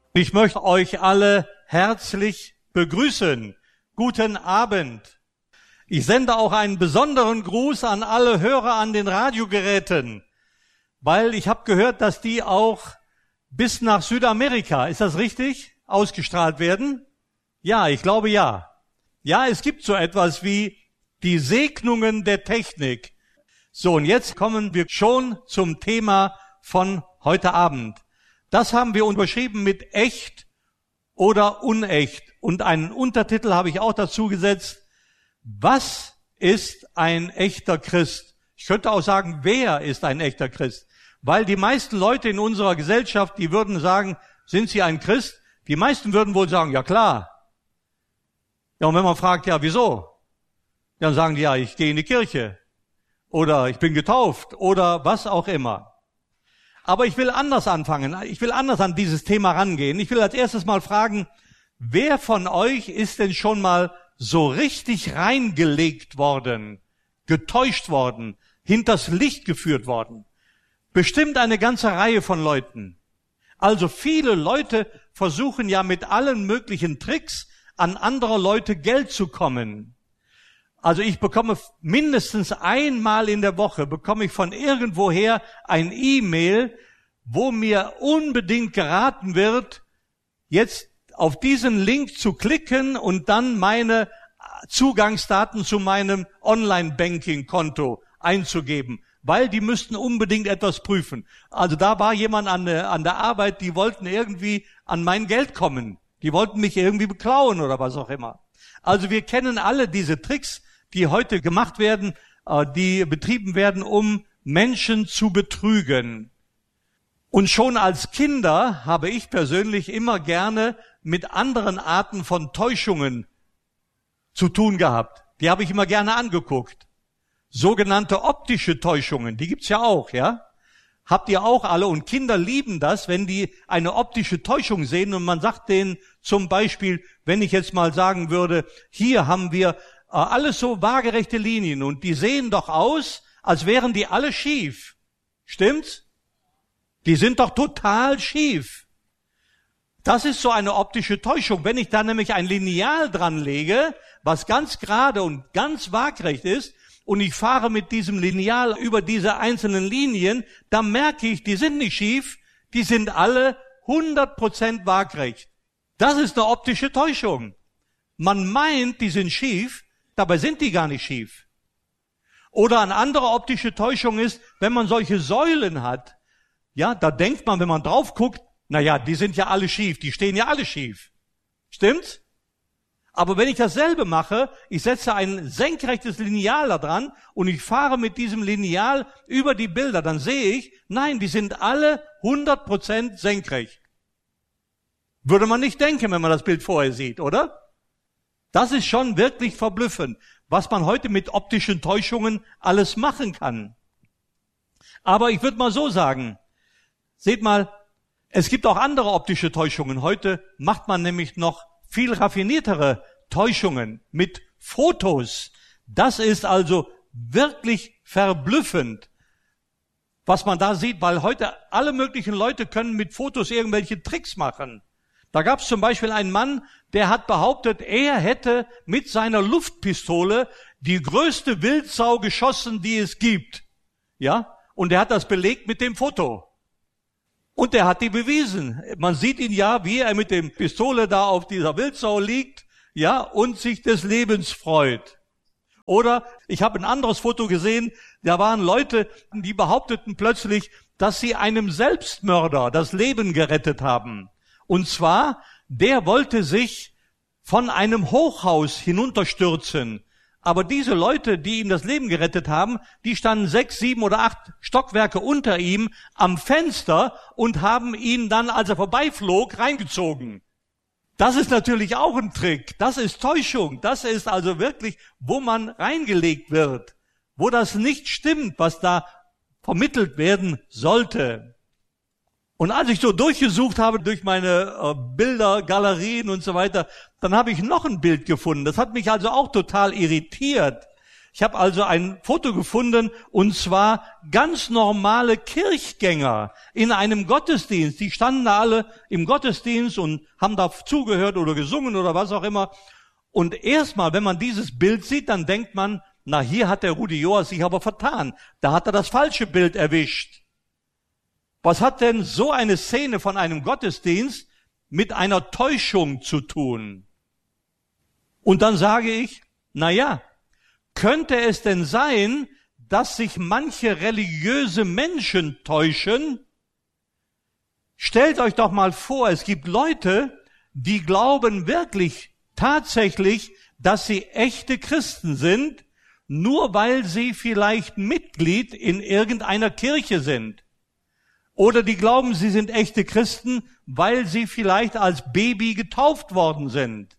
Ich möchte euch alle herzlich begrüßen. Guten Abend. Ich sende auch einen besonderen Gruß an alle Hörer an den Radiogeräten, weil ich habe gehört, dass die auch bis nach Südamerika, ist das richtig, ausgestrahlt werden? Ja, ich glaube ja. Ja, es gibt so etwas wie die Segnungen der Technik. So, und jetzt kommen wir schon zum Thema von heute Abend. Das haben wir unterschrieben mit echt oder unecht. Und einen Untertitel habe ich auch dazu gesetzt. Was ist ein echter Christ? Ich könnte auch sagen, wer ist ein echter Christ? Weil die meisten Leute in unserer Gesellschaft, die würden sagen, sind sie ein Christ? Die meisten würden wohl sagen, ja klar. Ja, und wenn man fragt, ja wieso? Dann sagen die, ja, ich gehe in die Kirche. Oder ich bin getauft. Oder was auch immer. Aber ich will anders anfangen. Ich will anders an dieses Thema rangehen. Ich will als erstes mal fragen, wer von euch ist denn schon mal so richtig reingelegt worden, getäuscht worden, hinters Licht geführt worden? Bestimmt eine ganze Reihe von Leuten. Also viele Leute versuchen ja mit allen möglichen Tricks an andere Leute Geld zu kommen. Also ich bekomme mindestens einmal in der Woche, bekomme ich von irgendwoher ein E-Mail, wo mir unbedingt geraten wird, jetzt auf diesen Link zu klicken und dann meine Zugangsdaten zu meinem Online-Banking-Konto einzugeben, weil die müssten unbedingt etwas prüfen. Also da war jemand an der Arbeit, die wollten irgendwie an mein Geld kommen. Die wollten mich irgendwie beklauen oder was auch immer. Also wir kennen alle diese Tricks, die heute gemacht werden, die betrieben werden, um Menschen zu betrügen. Und schon als Kinder habe ich persönlich immer gerne mit anderen Arten von Täuschungen zu tun gehabt. Die habe ich immer gerne angeguckt. Sogenannte optische Täuschungen, die gibt's ja auch, ja? Habt ihr auch alle, und Kinder lieben das, wenn die eine optische Täuschung sehen und man sagt denen zum Beispiel, wenn ich jetzt mal sagen würde, hier haben wir alles so waagerechte Linien und die sehen doch aus, als wären die alle schief. Stimmt's? Die sind doch total schief. Das ist so eine optische Täuschung. Wenn ich da nämlich ein Lineal dran lege, was ganz gerade und ganz waagrecht ist, und ich fahre mit diesem Lineal über diese einzelnen Linien, dann merke ich, die sind nicht schief, die sind alle 100% waagrecht. Das ist eine optische Täuschung. Man meint, die sind schief, dabei sind die gar nicht schief. Oder eine andere optische Täuschung ist, wenn man solche Säulen hat, ja, da denkt man, wenn man drauf guckt, naja, die sind ja alle schief, die stehen ja alle schief. Stimmt's? Aber wenn ich dasselbe mache, ich setze ein senkrechtes Lineal da dran und ich fahre mit diesem Lineal über die Bilder, dann sehe ich, nein, die sind alle 100% senkrecht. Würde man nicht denken, wenn man das Bild vorher sieht, oder? Das ist schon wirklich verblüffend, was man heute mit optischen Täuschungen alles machen kann. Aber ich würde mal so sagen, seht mal, es gibt auch andere optische Täuschungen. Heute macht man nämlich noch viel raffiniertere Täuschungen mit Fotos. Das ist also wirklich verblüffend, was man da sieht, weil heute alle möglichen Leute können mit Fotos irgendwelche Tricks machen. Da gab es zum Beispiel einen Mann, der hat behauptet, er hätte mit seiner Luftpistole die größte Wildsau geschossen, die es gibt. Ja? Und er hat das belegt mit dem Foto. Und er hat die bewiesen. Man sieht ihn ja, wie er mit dem Pistole da auf dieser Wildsau liegt, ja, und sich des Lebens freut. Oder ich habe ein anderes Foto gesehen, da waren Leute, die behaupteten plötzlich, dass sie einem Selbstmörder das Leben gerettet haben. Und zwar, der wollte sich von einem Hochhaus hinunterstürzen. Aber diese Leute, die ihm das Leben gerettet haben, die standen 6, 7 oder 8 Stockwerke unter ihm am Fenster und haben ihn dann, als er vorbeiflog, reingezogen. Das ist natürlich auch ein Trick. Das ist Täuschung. Das ist also wirklich, wo man reingelegt wird, wo das nicht stimmt, was da vermittelt werden sollte. Und als ich so durchgesucht habe durch meine Bilder, Galerien und so weiter, dann habe ich noch ein Bild gefunden. Das hat mich also auch total irritiert. Ich habe also ein Foto gefunden, und zwar ganz normale Kirchgänger in einem Gottesdienst. Die standen da alle im Gottesdienst und haben da zugehört oder gesungen oder was auch immer. Und erstmal, wenn man dieses Bild sieht, dann denkt man, na, hier hat der Rudi Joas sich aber vertan. Da hat er das falsche Bild erwischt. Was hat denn so eine Szene von einem Gottesdienst mit einer Täuschung zu tun? Und dann sage ich, na ja, könnte es denn sein, dass sich manche religiöse Menschen täuschen? Stellt euch doch mal vor, es gibt Leute, die glauben wirklich tatsächlich, dass sie echte Christen sind, nur weil sie vielleicht Mitglied in irgendeiner Kirche sind. Oder die glauben, sie sind echte Christen, weil sie vielleicht als Baby getauft worden sind.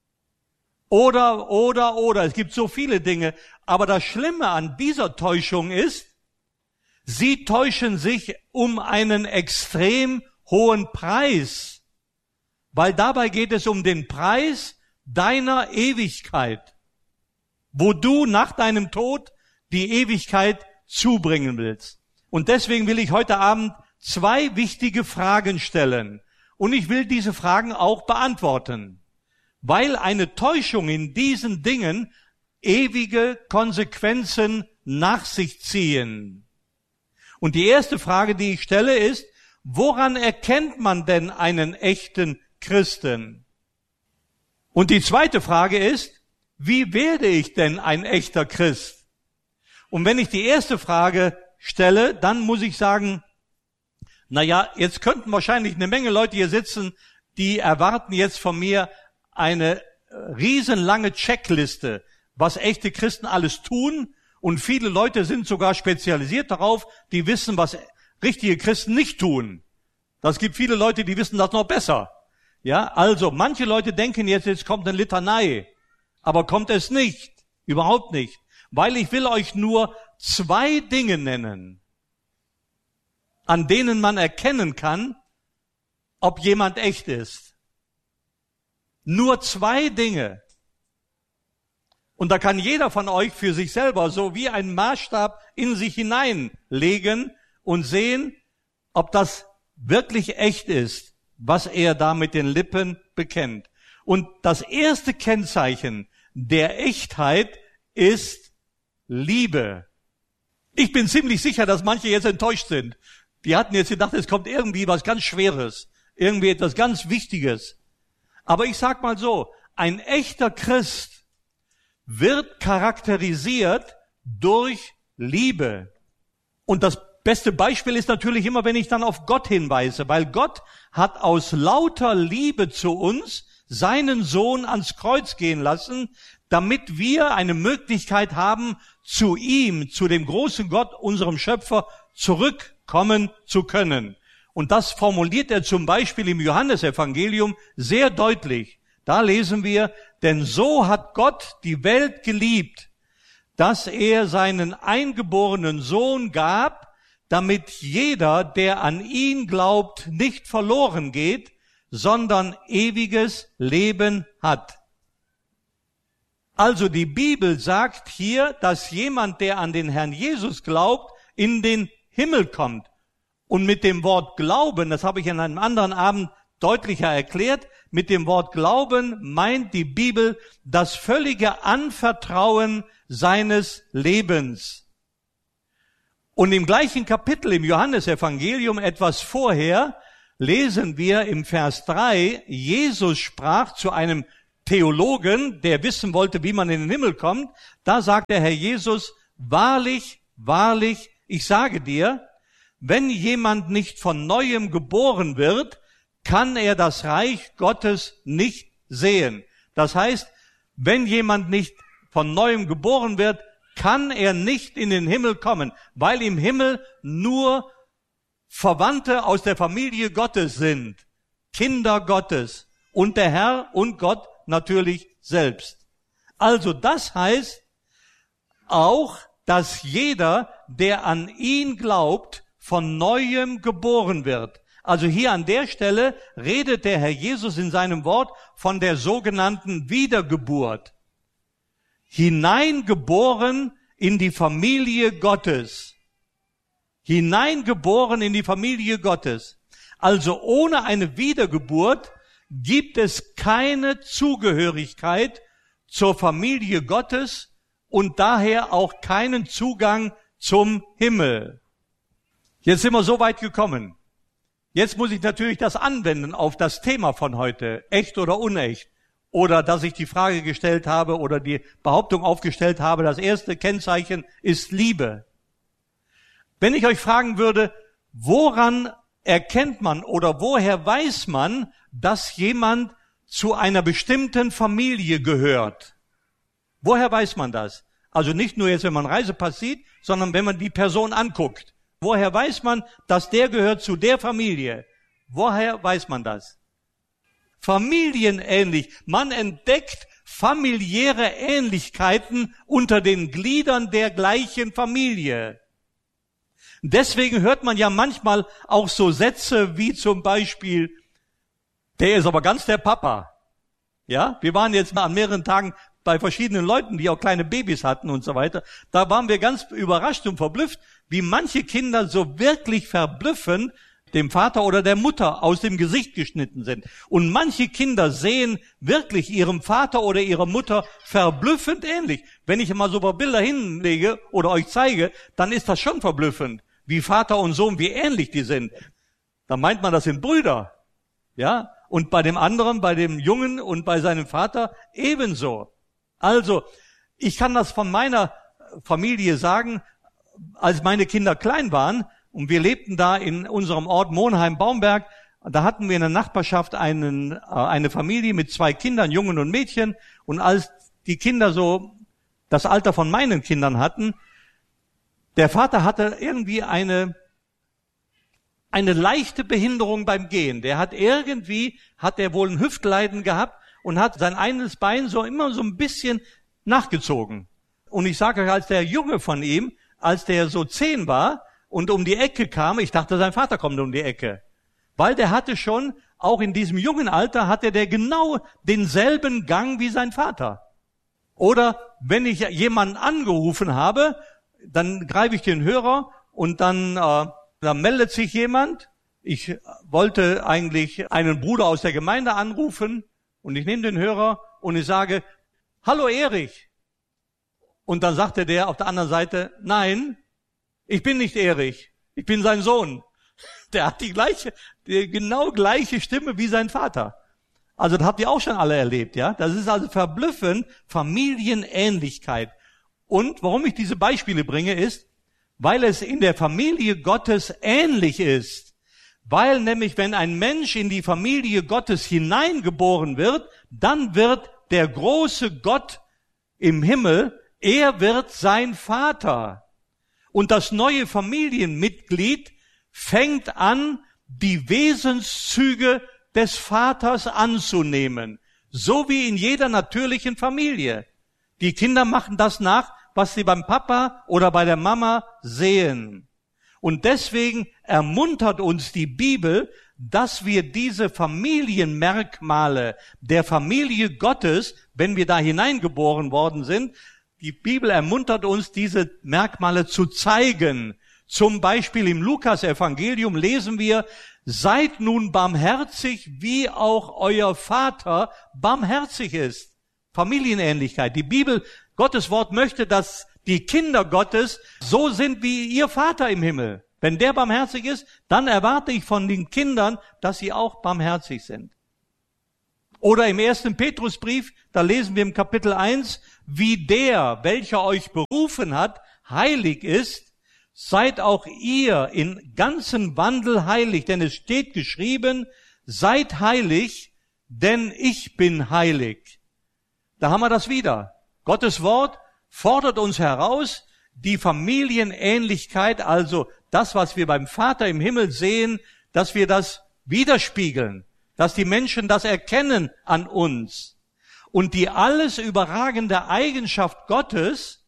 Oder. Es gibt so viele Dinge. Aber das Schlimme an dieser Täuschung ist, sie täuschen sich um einen extrem hohen Preis. Weil dabei geht es um den Preis deiner Ewigkeit, wo du nach deinem Tod die Ewigkeit zubringen willst. Und deswegen will ich heute Abend 2 wichtige Fragen stellen. Und ich will diese Fragen auch beantworten. Weil eine Täuschung in diesen Dingen ewige Konsequenzen nach sich ziehen. Und die erste Frage, die ich stelle, ist, woran erkennt man denn einen echten Christen? Und die zweite Frage ist, wie werde ich denn ein echter Christ? Und wenn ich die erste Frage stelle, dann muss ich sagen, na ja, jetzt könnten wahrscheinlich eine Menge Leute hier sitzen, die erwarten jetzt von mir eine riesenlange Checkliste, was echte Christen alles tun. Und viele Leute sind sogar spezialisiert darauf, die wissen, was richtige Christen nicht tun. Das gibt viele Leute, die wissen das noch besser. Ja, also manche Leute denken jetzt kommt eine Litanei. Aber kommt es nicht. Überhaupt nicht. Weil ich will euch nur 2 Dinge nennen, an denen man erkennen kann, ob jemand echt ist. Nur 2 Dinge. Und da kann jeder von euch für sich selber so wie einen Maßstab in sich hineinlegen und sehen, ob das wirklich echt ist, was er da mit den Lippen bekennt. Und das erste Kennzeichen der Echtheit ist Liebe. Ich bin ziemlich sicher, dass manche jetzt enttäuscht sind. Die hatten jetzt gedacht, es kommt irgendwie was ganz Schweres, irgendwie etwas ganz Wichtiges. Aber ich sag mal so, ein echter Christ wird charakterisiert durch Liebe. Und das beste Beispiel ist natürlich immer, wenn ich dann auf Gott hinweise, weil Gott hat aus lauter Liebe zu uns seinen Sohn ans Kreuz gehen lassen, damit wir eine Möglichkeit haben, zu ihm, zu dem großen Gott, unserem Schöpfer, zurückkommen zu können. Und das formuliert er zum Beispiel im Johannesevangelium sehr deutlich. Da lesen wir, denn so hat Gott die Welt geliebt, dass er seinen eingeborenen Sohn gab, damit jeder, der an ihn glaubt, nicht verloren geht, sondern ewiges Leben hat. Also die Bibel sagt hier, dass jemand, der an den Herrn Jesus glaubt, in den Himmel kommt. Und mit dem Wort Glauben, das habe ich an einem anderen Abend deutlicher erklärt, mit dem Wort Glauben meint die Bibel das völlige Anvertrauen seines Lebens. Und im gleichen Kapitel im Johannesevangelium etwas vorher lesen wir im Vers 3, Jesus sprach zu einem Theologen, der wissen wollte, wie man in den Himmel kommt. Da sagt der Herr Jesus, wahrlich, wahrlich, ich sage dir, wenn jemand nicht von Neuem geboren wird, kann er das Reich Gottes nicht sehen. Das heißt, wenn jemand nicht von Neuem geboren wird, kann er nicht in den Himmel kommen, weil im Himmel nur Verwandte aus der Familie Gottes sind, Kinder Gottes und der Herr und Gott natürlich selbst. Also das heißt auch, dass jeder, der an ihn glaubt, von Neuem geboren wird. Also hier an der Stelle redet der Herr Jesus in seinem Wort von der sogenannten Wiedergeburt. hineingeboren in die Familie Gottes. Hineingeboren in die Familie Gottes. Also ohne eine Wiedergeburt gibt es keine Zugehörigkeit zur Familie Gottes und daher auch keinen Zugang zum Himmel. Jetzt sind wir so weit gekommen. Jetzt muss ich natürlich das anwenden auf das Thema von heute, echt oder unecht. Oder dass ich die Frage gestellt habe oder die Behauptung aufgestellt habe, das erste Kennzeichen ist Liebe. Wenn ich euch fragen würde, woran erkennt man oder woher weiß man, dass jemand zu einer bestimmten Familie gehört? Woher weiß man das? Also nicht nur jetzt, wenn man Reisepass sieht, sondern wenn man die Person anguckt. Woher weiß man, dass der gehört zu der Familie? Woher weiß man das? Familienähnlich. Man entdeckt familiäre Ähnlichkeiten unter den Gliedern der gleichen Familie. Deswegen hört man ja manchmal auch so Sätze wie zum Beispiel, der ist aber ganz der Papa. Ja, wir waren jetzt an mehreren Tagen bei verschiedenen Leuten, die auch kleine Babys hatten und so weiter. Da waren wir ganz überrascht und verblüfft, wie manche Kinder so wirklich verblüffend dem Vater oder der Mutter aus dem Gesicht geschnitten sind. Und manche Kinder sehen wirklich ihrem Vater oder ihrer Mutter verblüffend ähnlich. Wenn ich mal so ein paar Bilder hinlege oder euch zeige, dann ist das schon verblüffend, wie Vater und Sohn, wie ähnlich die sind. Da meint man, das sind Brüder. Ja? Und bei dem anderen, bei dem Jungen und bei seinem Vater ebenso. Also, ich kann das von meiner Familie sagen, als meine Kinder klein waren und wir lebten da in unserem Ort Monheim-Baumberg, da hatten wir in der Nachbarschaft eine Familie mit 2 Kindern, Jungen und Mädchen, und als die Kinder so das Alter von meinen Kindern hatten, der Vater hatte irgendwie eine leichte Behinderung beim Gehen. Der hat wohl ein Hüftleiden gehabt und hat sein eines Bein so immer so ein bisschen nachgezogen. Und ich sage euch, als der Junge von ihm, als der so 10 war und um die Ecke kam, ich dachte, sein Vater kommt um die Ecke. Weil der hatte schon, auch in diesem jungen Alter, hatte der genau denselben Gang wie sein Vater. Oder wenn ich jemanden angerufen habe, dann greife ich den Hörer und dann meldet sich jemand. Ich wollte eigentlich einen Bruder aus der Gemeinde anrufen und ich nehme den Hörer und ich sage, hallo Erich. Und dann sagte der auf der anderen Seite, nein, ich bin nicht Erich, ich bin sein Sohn. Der hat die genau gleiche Stimme wie sein Vater. Also das habt ihr auch schon alle erlebt, ja? Das ist also verblüffend, Familienähnlichkeit. Und warum ich diese Beispiele bringe, ist, weil es in der Familie Gottes ähnlich ist. Weil nämlich, wenn ein Mensch in die Familie Gottes hineingeboren wird, dann wird der große Gott im Himmel, er wird sein Vater. Und das neue Familienmitglied fängt an, die Wesenszüge des Vaters anzunehmen. So wie in jeder natürlichen Familie. Die Kinder machen das nach, was sie beim Papa oder bei der Mama sehen. Und deswegen ermuntert uns die Bibel, dass wir diese Familienmerkmale der Familie Gottes, wenn wir da hineingeboren worden sind, die Bibel ermuntert uns, diese Merkmale zu zeigen. Zum Beispiel im Lukas-Evangelium lesen wir, seid nun barmherzig, wie auch euer Vater barmherzig ist. Familienähnlichkeit. Die Bibel, Gottes Wort möchte, dass die Kinder Gottes so sind wie ihr Vater im Himmel. Wenn der barmherzig ist, dann erwarte ich von den Kindern, dass sie auch barmherzig sind. Oder im 1. Petrusbrief, da lesen wir im Kapitel 1, wie der, welcher euch berufen hat, heilig ist, seid auch ihr in ganzen Wandel heilig, denn es steht geschrieben, seid heilig, denn ich bin heilig. Da haben wir das wieder. Gottes Wort fordert uns heraus, die Familienähnlichkeit, also das, was wir beim Vater im Himmel sehen, dass wir das widerspiegeln, dass die Menschen das erkennen an uns. Und die alles überragende Eigenschaft Gottes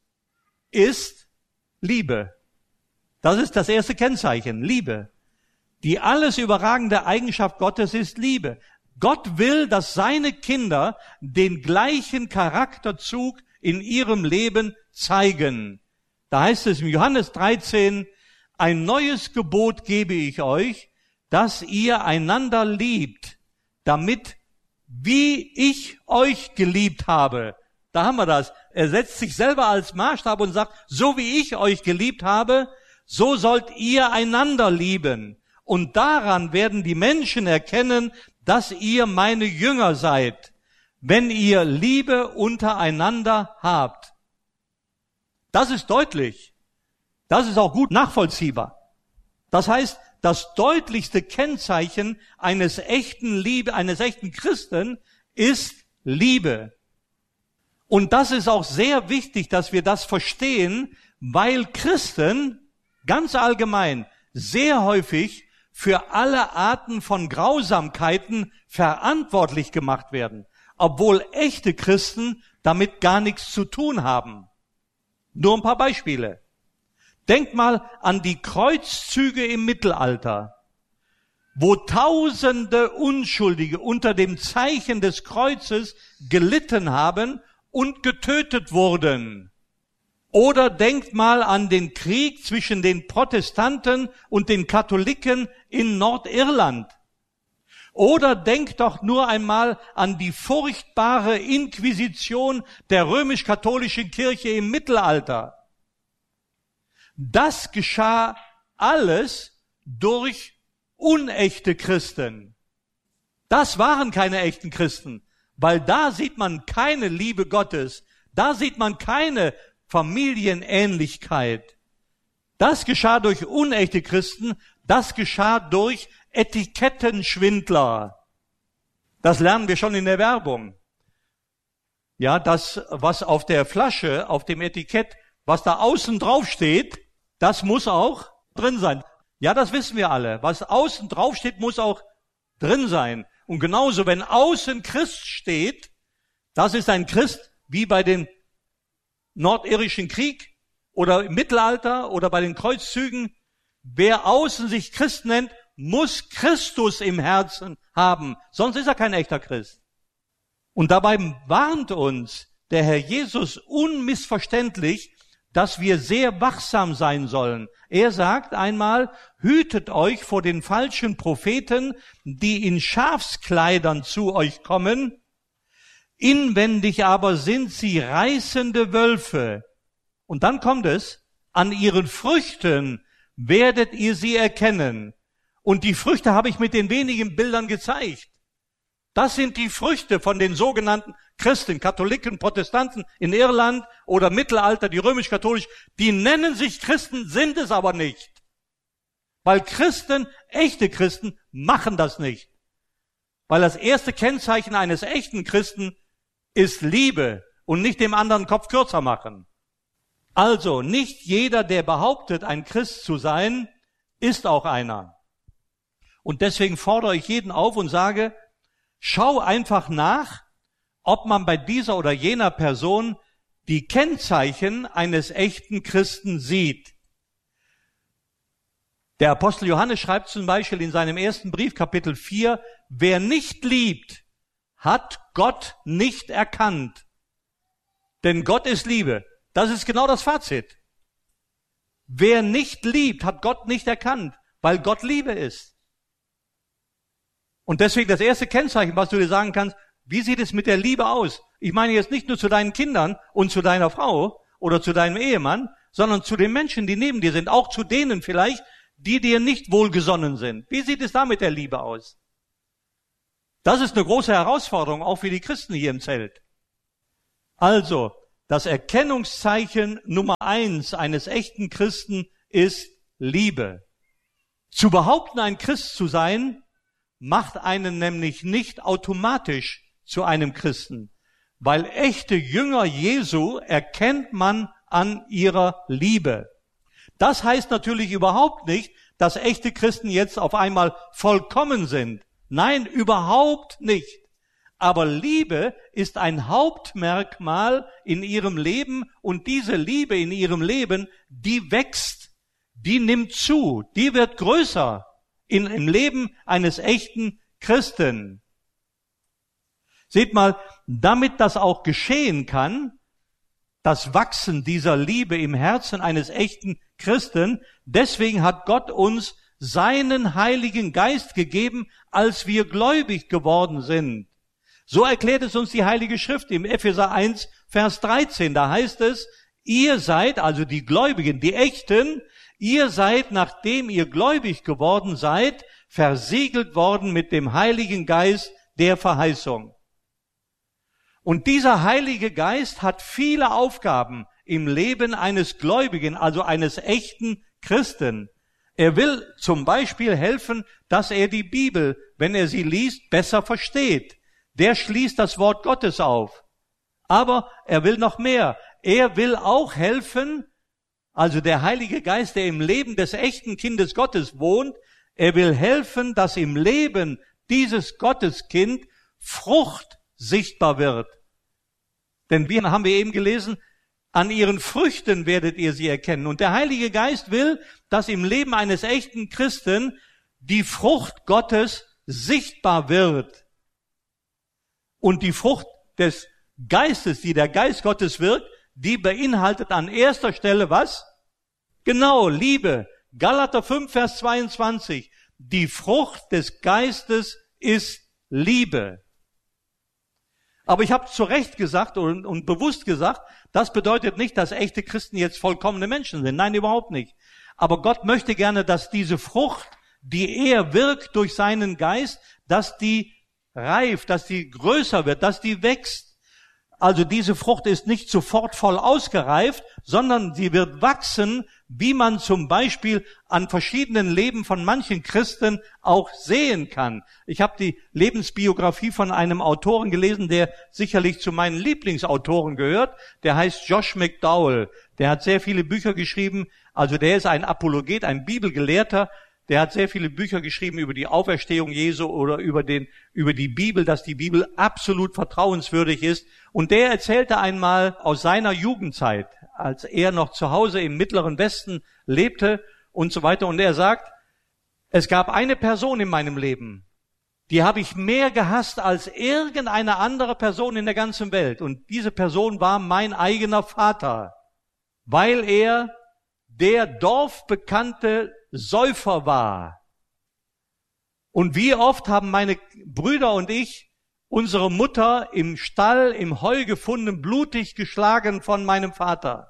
ist Liebe. Das ist das erste Kennzeichen, Liebe. Die alles überragende Eigenschaft Gottes ist Liebe. Gott will, dass seine Kinder den gleichen Charakterzug in ihrem Leben zeigen. Da heißt es im Johannes 13, ein neues Gebot gebe ich euch, dass ihr einander liebt, damit, wie ich euch geliebt habe. Da haben wir das. Er setzt sich selber als Maßstab und sagt, so wie ich euch geliebt habe, so sollt ihr einander lieben. Und daran werden die Menschen erkennen, dass ihr meine Jünger seid, wenn ihr Liebe untereinander habt. Das ist deutlich. Das ist auch gut nachvollziehbar. Das heißt, das deutlichste Kennzeichen eines echten Christen ist Liebe. Und das ist auch sehr wichtig, dass wir das verstehen, weil Christen ganz allgemein sehr häufig für alle Arten von Grausamkeiten verantwortlich gemacht werden, obwohl echte Christen damit gar nichts zu tun haben. Nur ein paar Beispiele. Denkt mal an die Kreuzzüge im Mittelalter, wo Tausende Unschuldige unter dem Zeichen des Kreuzes gelitten haben und getötet wurden. Oder denkt mal an den Krieg zwischen den Protestanten und den Katholiken in Nordirland. Oder denkt doch nur einmal an die furchtbare Inquisition der römisch-katholischen Kirche im Mittelalter. Das geschah alles durch unechte Christen. Das waren keine echten Christen, weil da sieht man keine Liebe Gottes, da sieht man keine Familienähnlichkeit. Das geschah durch unechte Christen, das geschah durch Etikettenschwindler. Das lernen wir schon in der Werbung. Ja, das, was auf der Flasche, auf dem Etikett, was da außen drauf steht, das muss auch drin sein. Ja, das wissen wir alle. Was außen drauf steht, muss auch drin sein. Und genauso, wenn außen Christ steht, das ist ein Christ wie bei dem nordirischen Krieg oder im Mittelalter oder bei den Kreuzzügen. Wer außen sich Christ nennt, muss Christus im Herzen haben, sonst ist er kein echter Christ. Und dabei warnt uns der Herr Jesus unmissverständlich, dass wir sehr wachsam sein sollen. Er sagt einmal, hütet euch vor den falschen Propheten, die in Schafskleidern zu euch kommen, inwendig aber sind sie reißende Wölfe. Und dann kommt es, an ihren Früchten werdet ihr sie erkennen. Und die Früchte habe ich mit den wenigen Bildern gezeigt. Das sind die Früchte von den sogenannten Christen, Katholiken, Protestanten in Irland oder Mittelalter, die römisch-katholisch, die nennen sich Christen, sind es aber nicht. Weil Christen, echte Christen, machen das nicht. Weil das erste Kennzeichen eines echten Christen ist Liebe und nicht dem anderen Kopf kürzer machen. Also, nicht jeder, der behauptet, ein Christ zu sein, ist auch einer. Und deswegen fordere ich jeden auf und sage, schau einfach nach, ob man bei dieser oder jener Person die Kennzeichen eines echten Christen sieht. Der Apostel Johannes schreibt zum Beispiel in seinem ersten Brief, Kapitel 4, wer nicht liebt, hat Gott nicht erkannt. Denn Gott ist Liebe. Das ist genau das Fazit. Wer nicht liebt, hat Gott nicht erkannt, weil Gott Liebe ist. Und deswegen das erste Kennzeichen, was du dir sagen kannst, wie sieht es mit der Liebe aus? Ich meine jetzt nicht nur zu deinen Kindern und zu deiner Frau oder zu deinem Ehemann, sondern zu den Menschen, die neben dir sind, auch zu denen vielleicht, die dir nicht wohlgesonnen sind. Wie sieht es da mit der Liebe aus? Das ist eine große Herausforderung, auch für die Christen hier im Zelt. Also, das Erkennungszeichen Nummer 1 eines echten Christen ist Liebe. Zu behaupten, ein Christ zu sein, macht einen nämlich nicht automatisch zu einem Christen, weil echte Jünger Jesu erkennt man an ihrer Liebe. Das heißt natürlich überhaupt nicht, dass echte Christen jetzt auf einmal vollkommen sind. Nein, überhaupt nicht. Aber Liebe ist ein Hauptmerkmal in ihrem Leben und diese Liebe in ihrem Leben, die wächst, die nimmt zu, die wird größer im Leben eines echten Christen. Seht mal, damit das auch geschehen kann, das Wachsen dieser Liebe im Herzen eines echten Christen. Deswegen hat Gott uns seinen Heiligen Geist gegeben, als wir gläubig geworden sind. So erklärt es uns die Heilige Schrift im Epheser 1, Vers 13. Da heißt es, ihr seid, also die Gläubigen, die Echten, ihr seid, nachdem ihr gläubig geworden seid, versiegelt worden mit dem Heiligen Geist der Verheißung. Und dieser Heilige Geist hat viele Aufgaben im Leben eines Gläubigen, also eines echten Christen. Er will zum Beispiel helfen, dass er die Bibel, wenn er sie liest, besser versteht. Der schließt das Wort Gottes auf. Aber er will noch mehr. Er will auch helfen, also der Heilige Geist, der im Leben des echten Kindes Gottes wohnt, er will helfen, dass im Leben dieses Gotteskind Frucht sichtbar wird. Denn wir haben eben gelesen, an ihren Früchten werdet ihr sie erkennen. Und der Heilige Geist will, dass im Leben eines echten Christen die Frucht Gottes sichtbar wird. Und die Frucht des Geistes, die der Geist Gottes wirkt, die beinhaltet an erster Stelle was? Genau, Liebe. Galater 5, Vers 22. Die Frucht des Geistes ist Liebe. Aber ich habe zu Recht gesagt und bewusst gesagt, das bedeutet nicht, dass echte Christen jetzt vollkommene Menschen sind. Nein, überhaupt nicht. Aber Gott möchte gerne, dass diese Frucht, die er wirkt durch seinen Geist, dass die reift, dass die größer wird, dass die wächst. Also diese Frucht ist nicht sofort voll ausgereift, sondern sie wird wachsen, wie man zum Beispiel an verschiedenen Leben von manchen Christen auch sehen kann. Ich habe die Lebensbiografie von einem Autoren gelesen, der sicherlich zu meinen Lieblingsautoren gehört. Der heißt Josh McDowell. Der hat sehr viele Bücher geschrieben. Also der ist ein Apologet, ein Bibelgelehrter. Der hat sehr viele Bücher geschrieben über die Auferstehung Jesu oder über die Bibel, dass die Bibel absolut vertrauenswürdig ist. Und der erzählte einmal aus seiner Jugendzeit, als er noch zu Hause im Mittleren Westen lebte und so weiter. Und er sagt, es gab eine Person in meinem Leben, die habe ich mehr gehasst als irgendeine andere Person in der ganzen Welt. Und diese Person war mein eigener Vater, weil er der dorfbekannte Säufer war. Und wie oft haben meine Brüder und ich unsere Mutter im Stall, im Heu gefunden, blutig geschlagen von meinem Vater.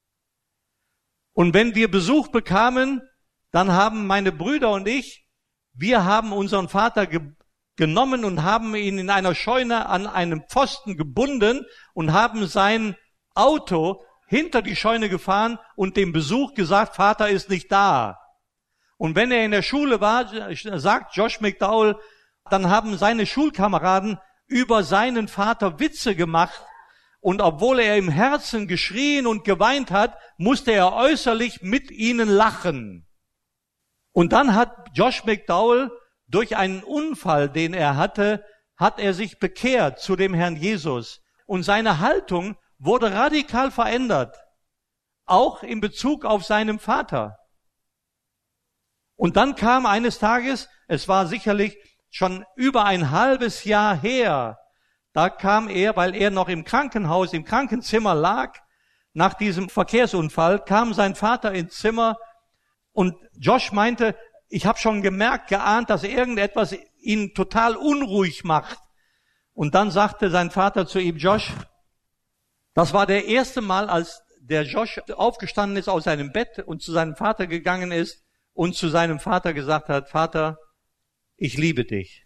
Und wenn wir Besuch bekamen, dann haben meine Brüder und ich, wir haben unseren Vater genommen und haben ihn in einer Scheune an einem Pfosten gebunden und haben sein Auto hinter die Scheune gefahren und dem Besuch gesagt, Vater ist nicht da. Und wenn er in der Schule war, sagt Josh McDowell, dann haben seine Schulkameraden über seinen Vater Witze gemacht. Und obwohl er im Herzen geschrien und geweint hat, musste er äußerlich mit ihnen lachen. Und dann hat Josh McDowell durch einen Unfall, den er hatte, hat er sich bekehrt zu dem Herrn Jesus. Und seine Haltung wurde radikal verändert. Auch in Bezug auf seinen Vater. Und dann kam eines Tages, es war sicherlich schon über ein halbes Jahr her, da kam er, weil er noch im Krankenhaus, im Krankenzimmer lag, nach diesem Verkehrsunfall, kam sein Vater ins Zimmer und Josh meinte, ich habe schon geahnt, dass irgendetwas ihn total unruhig macht. Und dann sagte sein Vater zu ihm, Josh, das war der erste Mal, als der Josh aufgestanden ist aus seinem Bett und zu seinem Vater gegangen ist, und zu seinem Vater gesagt hat, Vater, ich liebe dich.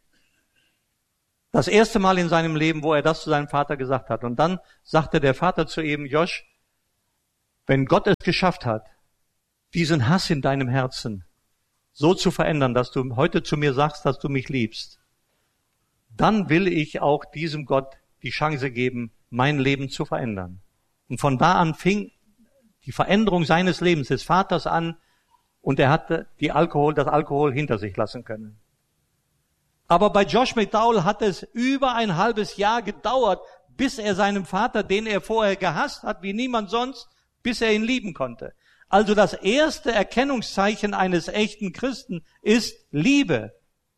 Das erste Mal in seinem Leben, wo er das zu seinem Vater gesagt hat. Und dann sagte der Vater zu ihm, Josh, wenn Gott es geschafft hat, diesen Hass in deinem Herzen so zu verändern, dass du heute zu mir sagst, dass du mich liebst, dann will ich auch diesem Gott die Chance geben, mein Leben zu verändern. Und von da an fing die Veränderung seines Lebens des Vaters an, und er hatte das Alkohol hinter sich lassen können. Aber bei Josh McDowell hat es über ein halbes Jahr gedauert, bis er seinem Vater, den er vorher gehasst hat, wie niemand sonst, bis er ihn lieben konnte. Also das erste Erkennungszeichen eines echten Christen ist Liebe.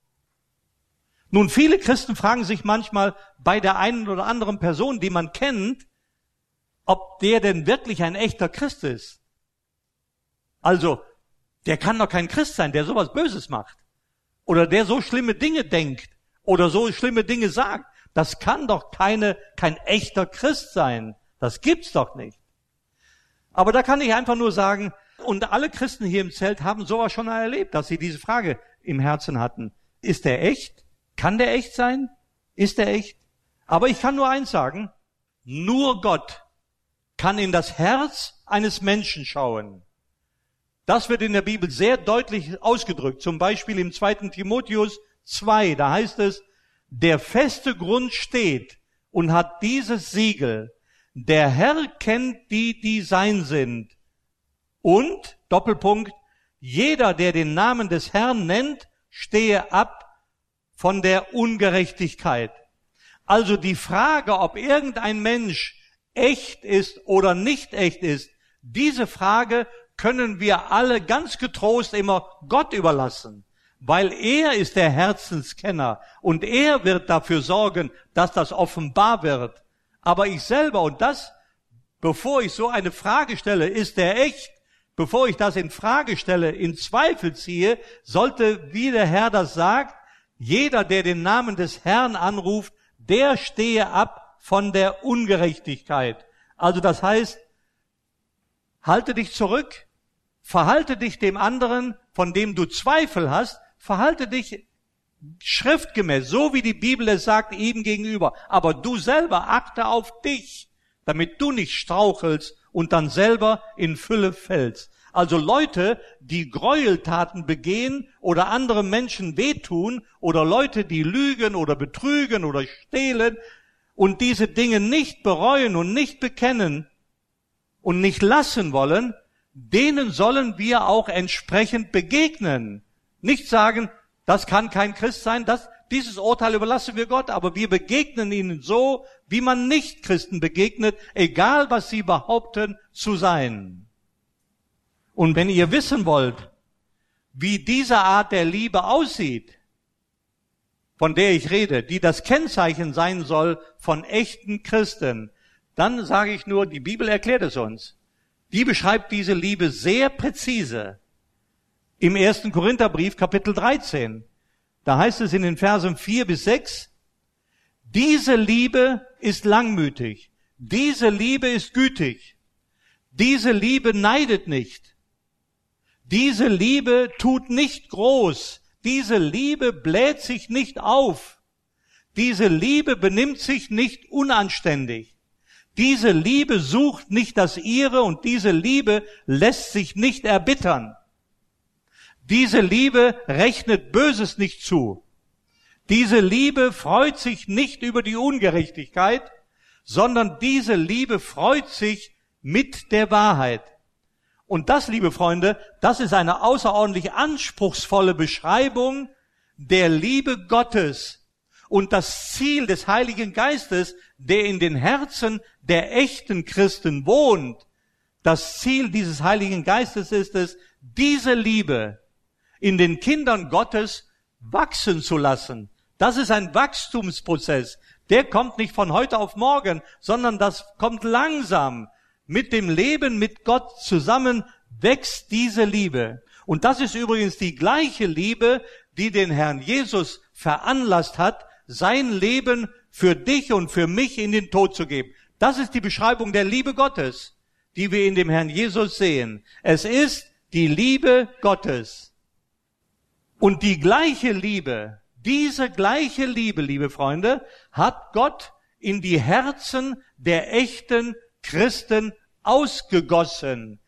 Nun, viele Christen fragen sich manchmal bei der einen oder anderen Person, die man kennt, ob der denn wirklich ein echter Christ ist. Also, der kann doch kein Christ sein, der sowas Böses macht. Oder der so schlimme Dinge denkt. Oder so schlimme Dinge sagt. Das kann doch kein echter Christ sein. Das gibt's doch nicht. Aber da kann ich einfach nur sagen, und alle Christen hier im Zelt haben sowas schon erlebt, dass sie diese Frage im Herzen hatten. Ist der echt? Kann der echt sein? Ist der echt? Aber ich kann nur eins sagen, nur Gott kann in das Herz eines Menschen schauen. Das wird in der Bibel sehr deutlich ausgedrückt. Zum Beispiel im 2. Timotheus 2, da heißt es, der feste Grund steht und hat dieses Siegel. Der Herr kennt die, die sein sind. Und, Doppelpunkt, jeder, der den Namen des Herrn nennt, stehe ab von der Ungerechtigkeit. Also die Frage, ob irgendein Mensch echt ist oder nicht echt ist, diese Frage können wir alle ganz getrost immer Gott überlassen, weil er ist der Herzenskenner und er wird dafür sorgen, dass das offenbar wird. Aber ich selber, und das, bevor ich so eine Frage stelle, ist der echt, bevor ich das in Frage stelle, in Zweifel ziehe, sollte, wie der Herr das sagt, jeder, der den Namen des Herrn anruft, der stehe ab von der Ungerechtigkeit. Also das heißt, halte dich zurück, verhalte dich dem anderen, von dem du Zweifel hast, verhalte dich schriftgemäß, so wie die Bibel es sagt, ihm gegenüber. Aber du selber achte auf dich, damit du nicht strauchelst und dann selber in Fülle fällst. Also Leute, die Gräueltaten begehen oder anderen Menschen wehtun oder Leute, die lügen oder betrügen oder stehlen und diese Dinge nicht bereuen und nicht bekennen und nicht lassen wollen, denen sollen wir auch entsprechend begegnen. Nicht sagen, das kann kein Christ sein, dieses Urteil überlassen wir Gott, aber wir begegnen ihnen so, wie man Nicht-Christen begegnet, egal was sie behaupten zu sein. Und wenn ihr wissen wollt, wie diese Art der Liebe aussieht, von der ich rede, die das Kennzeichen sein soll von echten Christen, dann sage ich nur, die Bibel erklärt es uns. Die beschreibt diese Liebe sehr präzise. Im 1. Korintherbrief, Kapitel 13, da heißt es in den Versen 4 bis 6, diese Liebe ist langmütig, diese Liebe ist gütig, diese Liebe neidet nicht, diese Liebe tut nicht groß, diese Liebe bläht sich nicht auf, diese Liebe benimmt sich nicht unanständig, diese Liebe sucht nicht das Ihre und diese Liebe lässt sich nicht erbittern. Diese Liebe rechnet Böses nicht zu. Diese Liebe freut sich nicht über die Ungerechtigkeit, sondern diese Liebe freut sich mit der Wahrheit. Und das, liebe Freunde, das ist eine außerordentlich anspruchsvolle Beschreibung der Liebe Gottes und das Ziel des Heiligen Geistes, der in den Herzen der echten Christen wohnt. Das Ziel dieses Heiligen Geistes ist es, diese Liebe in den Kindern Gottes wachsen zu lassen. Das ist ein Wachstumsprozess. Der kommt nicht von heute auf morgen, sondern das kommt langsam. Mit dem Leben mit Gott zusammen wächst diese Liebe. Und das ist übrigens die gleiche Liebe, die den Herrn Jesus veranlasst hat, sein Leben für dich und für mich in den Tod zu geben. Das ist die Beschreibung der Liebe Gottes, die wir in dem Herrn Jesus sehen. Es ist die Liebe Gottes. Und die gleiche Liebe, diese gleiche Liebe, liebe Freunde, hat Gott in die Herzen der echten Christen ausgegossen.